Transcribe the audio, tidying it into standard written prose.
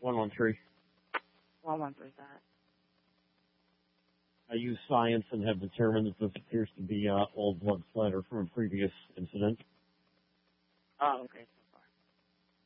113. 113 that. I use science and have determined that this appears to be old blood splatter from a previous incident. Oh, okay.